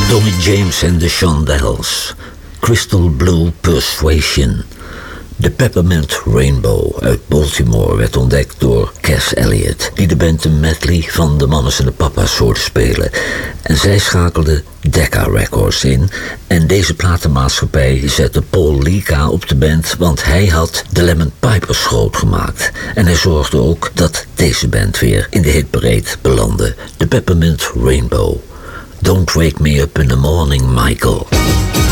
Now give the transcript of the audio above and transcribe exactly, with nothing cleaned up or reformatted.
Donny James en de Shondells. Crystal Blue Persuasion. De Peppermint Rainbow uit Baltimore werd ontdekt door Cass Elliot, die de band een medley van de Mamas en de Papa's hoorde spelen. En zij schakelde Decca Records in en deze platenmaatschappij zette Paul Lika op de band, want hij had de Lemon Pipers groot gemaakt. En hij zorgde ook dat deze band weer in de hitparade belandde. De Peppermint Rainbow. Don't wake me up in the morning, Michael.